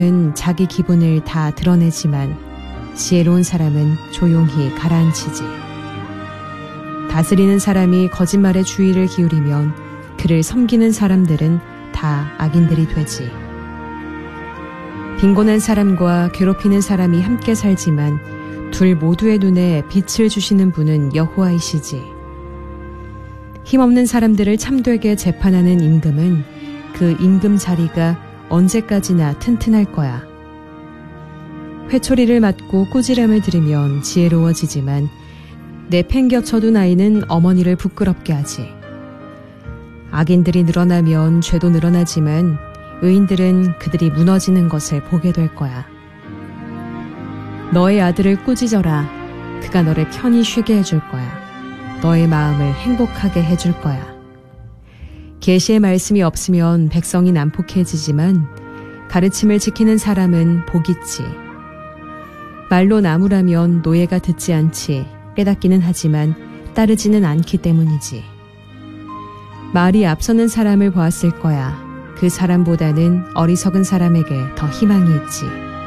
자기 기분을 다 드러내지만 지혜로운 사람은 조용히 가라앉히지. 다스리는 사람이 거짓말에 주의를 기울이면 그를 섬기는 사람들은 다 악인들이 되지. 빈곤한 사람과 괴롭히는 사람이 함께 살지만 둘 모두의 눈에 빛을 주시는 분은 여호와이시지. 힘없는 사람들을 참되게 재판하는 임금은 그 임금 자리가 언제까지나 튼튼할 거야. 회초리를 맞고 꾸지람을 들으면 지혜로워지지만 내팽겨쳐둔 아이는 어머니를 부끄럽게 하지. 악인들이 늘어나면 죄도 늘어나지만 의인들은 그들이 무너지는 것을 보게 될 거야. 너의 아들을 꾸짖어라. 그가 너를 편히 쉬게 해줄 거야. 너의 마음을 행복하게 해줄 거야. 계시의 말씀이 없으면 백성이 난폭해지지만 가르침을 지키는 사람은 복있지. 말로 나무라면 노예가 듣지 않지. 깨닫기는 하지만 따르지는 않기 때문이지. 말이 앞서는 사람을 보았을 거야. 그 사람보다는 어리석은 사람에게 더 희망이 있지.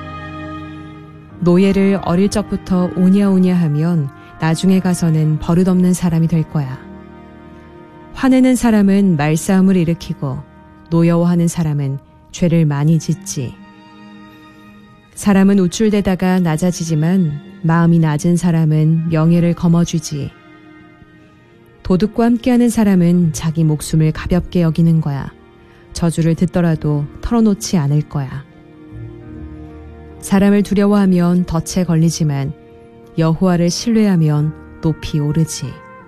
노예를 어릴 적부터 오냐오냐 하면 나중에 가서는 버릇없는 사람이 될 거야. 화내는 사람은 말싸움을 일으키고 노여워하는 사람은 죄를 많이 짓지. 사람은 우쭐대다가 낮아지지만 마음이 낮은 사람은 명예를 거머쥐지. 도둑과 함께하는 사람은 자기 목숨을 가볍게 여기는 거야. 저주를 듣더라도 털어놓지 않을 거야. 사람을 두려워하면 덫에 걸리지만 여호와를 신뢰하면 높이 오르지.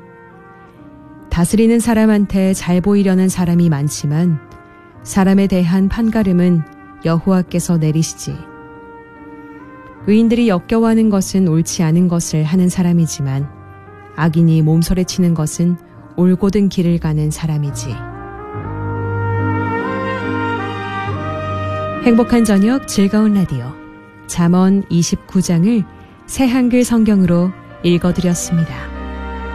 다스리는 사람한테 잘 보이려는 사람이 많지만 사람에 대한 판가름은 여호와께서 내리시지. 의인들이 역겨워하는 것은 옳지 않은 것을 하는 사람이지만 악인이 몸서리치는 것은 올곧은 길을 가는 사람이지. 행복한 저녁 즐거운 라디오 잠언 29장을 새 한글 성경으로 읽어드렸습니다.